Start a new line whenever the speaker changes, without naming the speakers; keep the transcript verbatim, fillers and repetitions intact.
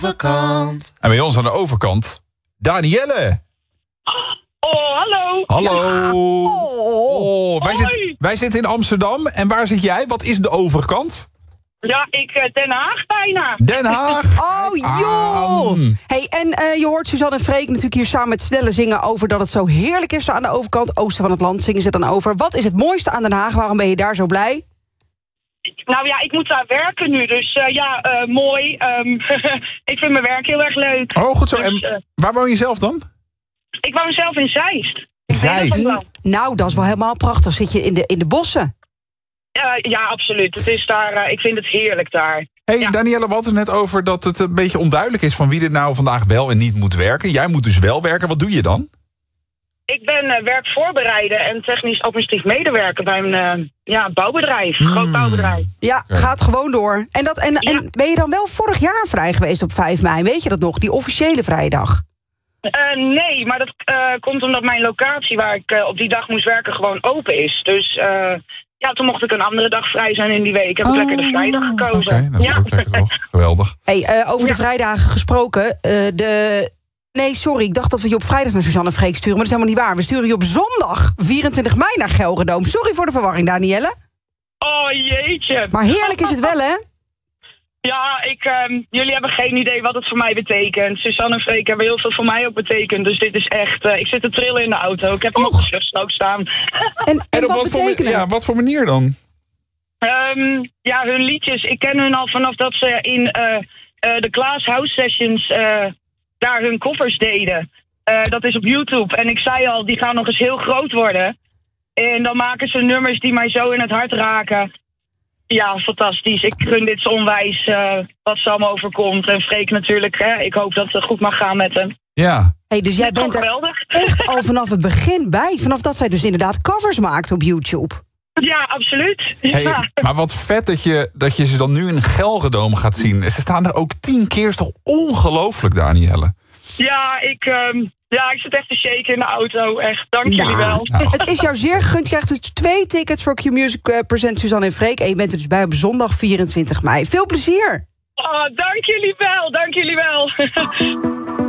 overkant.
En bij ons aan de overkant, Danielle.
Oh, hallo.
Hallo.
Ja.
Oh, wij, zit, wij zitten in Amsterdam. En waar zit jij? Wat is de overkant?
Ja, ik uh, Den Haag bijna.
Den Haag.
Oh, joh.
Aan.
Hey, en uh, je hoort Suzanne en Freek natuurlijk hier samen met Snelle zingen over dat het zo heerlijk is aan de overkant. Oosten van het land zingen ze dan over. Wat is het mooiste aan Den Haag? Waarom ben je daar zo blij?
Nou ja, ik moet daar werken nu, dus uh, ja, uh, mooi. Um, ik vind mijn werk heel erg leuk.
Oh, goed zo.
Dus,
En
uh,
waar woon je zelf dan?
ik woon zelf in Zeist.
Zeist.
Nou, dat is wel helemaal prachtig. Zit je in de, in de bossen?
Uh, ja, absoluut. Het is daar, uh, ik vind het heerlijk daar.
Hey,
ja.
Danielle, we hadden het net over dat het een beetje onduidelijk is van wie er nou vandaag wel en niet moet werken. Jij moet dus wel werken. Wat doe je dan?
Ik ben uh, werkvoorbereider en technisch administratief medewerker bij een uh, ja, bouwbedrijf. Mm. Groot bouwbedrijf.
Ja,
okay.
Gaat gewoon door. En, dat, en, ja. en ben je dan wel vorig jaar vrij geweest op vijf mei? Weet je dat nog? Die officiële vrijdag.
Uh, nee, maar dat uh, komt omdat mijn locatie waar ik uh, op die dag moest werken gewoon open is. Dus uh, ja, toen mocht ik een andere dag vrij zijn in die week. Heb ik oh. lekker de vrijdag gekozen.
Oké, okay, dat is
ja.
ook lekker toch? Geweldig.
Hey, uh, over
ja.
de vrijdagen gesproken. Uh, de... Nee, sorry, ik dacht dat we je op vrijdag naar Suzanne en Freek sturen. Maar dat is helemaal niet waar. We sturen je op zondag vierentwintig mei naar Gelredome. Sorry voor de verwarring, Danielle.
Oh, jeetje.
Maar heerlijk is het wel, hè?
Ja, ik, um, jullie hebben geen idee wat het voor mij betekent. Suzanne en Freek hebben heel veel voor mij ook betekend. Dus dit is echt... Uh, ik zit te trillen in de auto. Ik heb hem op de vluchtstrook staan.
En, en,
en op
wat,
wat, voor,
betekenen?
ja, wat voor manier dan?
Um, ja, hun liedjes. Ik ken hun al vanaf dat ze in uh, uh, de Klaas House Sessions... Uh, daar hun covers deden. Uh, dat is op YouTube. En ik zei al, die gaan nog eens heel groot worden. En dan maken ze nummers die mij zo in het hart raken. Ja, fantastisch. Ik gun dit zo onwijs uh, wat ze allemaal overkomt. En Freek natuurlijk, hè. Ik hoop dat het goed mag gaan met hem.
Ja.
Hey, dus jij bent er
geweldig.
echt al vanaf het begin bij. Vanaf dat zij dus inderdaad covers maakt op YouTube.
Ja, absoluut.
Hey,
ja.
Maar wat vet dat je, dat je ze dan nu in Gelredome gaat zien. Ze staan er ook tien keer. Is toch ongelooflijk, Danielle?
Ja, ik, um, ja, ik zit echt te shaken in de auto. Echt, dank
nou,
jullie wel.
Nou. Het is jou zeer gegund. Je krijgt dus twee tickets voor Q-Music uh, Present Suzanne en Freek. En je bent er dus bij op zondag vierentwintig mei. Veel plezier!
Oh, dank jullie wel, dank jullie wel.